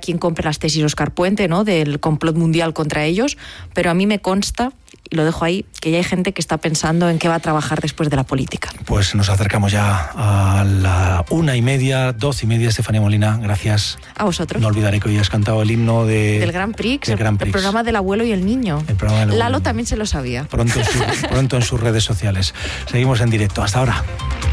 quien compre las tesis Óscar Puente, ¿no?, del complot mundial contra ellos, pero a mí me consta, y lo dejo ahí, que ya hay gente que está pensando en qué va a trabajar después de la política. Pues nos acercamos ya a la 1:30, 12:30. Estefanía Molina, gracias. A vosotros. No olvidaré que hoy has cantado el himno del Grand Prix, del Grand Prix. El programa del abuelo y el niño. El programa del abuelo. Lalo también se lo sabía. Pronto en sus redes sociales. Seguimos en directo. Hasta ahora.